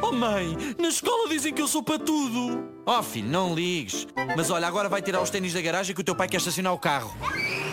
Oh mãe, na escola dizem que eu sou para tudo. Oh filho, não ligues. Mas olha, agora vai tirar os ténis da garagem que o teu pai quer estacionar o carro.